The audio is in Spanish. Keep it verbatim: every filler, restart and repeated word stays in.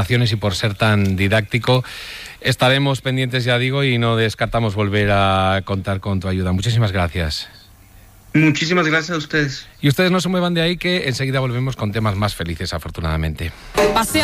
y por ser tan didáctico. Estaremos pendientes, ya digo, y no descartamos volver a contar con tu ayuda. Muchísimas gracias. Muchísimas gracias a ustedes. Y ustedes no se muevan de ahí, que enseguida volvemos con temas más felices, afortunadamente.